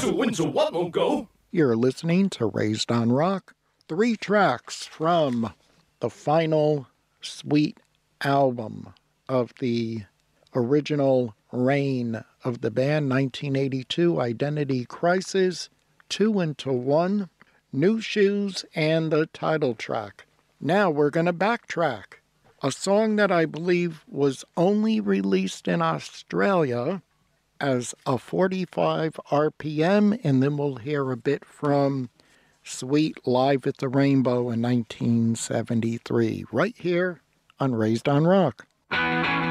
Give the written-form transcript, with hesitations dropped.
Two into one won't go. You're listening to Raised on Rock. 3 tracks from the final Sweet album of the original reign of the band, 1982, Identity Crisis, 2 into 1, New Shoes, and the title track. Now we're going to backtrack. A song that I believe was only released in Australia as a 45 RPM, and then we'll hear a bit from Sweet live at the Rainbow in 1973, right here on Raised on Rock.